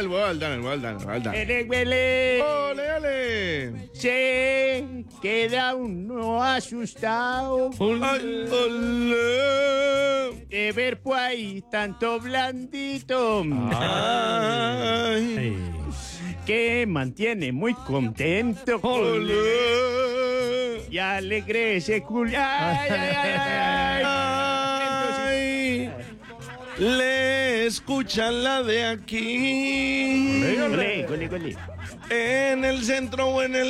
el Waldan. Huele. Ole. Se queda uno asustado Ole. de ver por ahí tanto blandito Ay. que mantiene muy contento Ole. y alegre ese culo. Ay. Le escuchan la de aquí. Gole. En el centro o en el